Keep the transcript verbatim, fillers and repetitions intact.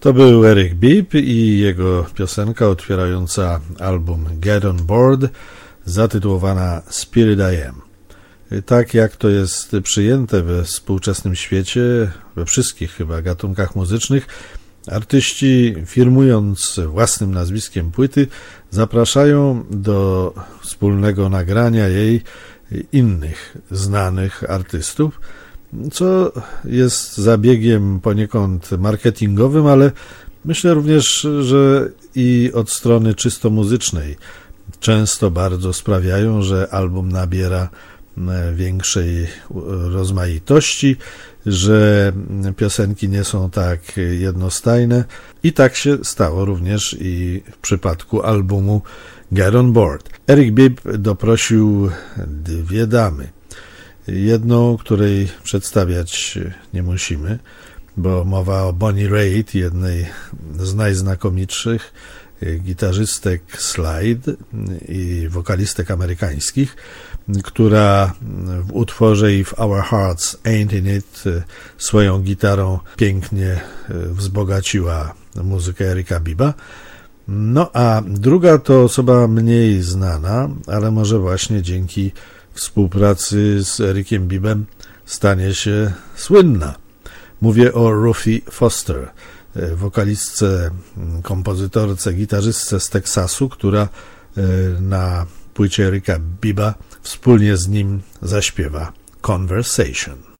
To był Eric Bibb i jego piosenka otwierająca album Get On Board, zatytułowana Spirit I Am. Tak jak to jest przyjęte we współczesnym świecie, we wszystkich chyba gatunkach muzycznych, artyści, firmując własnym nazwiskiem płyty, zapraszają do wspólnego nagrania jej innych znanych artystów, co jest zabiegiem poniekąd marketingowym, ale myślę również, że i od strony czysto muzycznej często bardzo sprawiają, że album nabiera większej rozmaitości, że piosenki nie są tak jednostajne i tak się stało również i w przypadku albumu Get On Board. Eric Bibb doprosił dwie damy. Jedną, której przedstawiać nie musimy, bo mowa o Bonnie Raitt, jednej z najznakomitszych gitarzystek slide i wokalistek amerykańskich, która w utworze If Our Hearts Ain't In It swoją gitarą pięknie wzbogaciła muzykę Erica Bibba. No a druga to osoba mniej znana, ale może właśnie dzięki współpracy z Ericiem Bibbem stanie się słynna. Mówię o Ruthie Foster, wokalistce, kompozytorce, gitarzystce z Teksasu, która na płycie Erica Bibba wspólnie z nim zaśpiewa Conversation.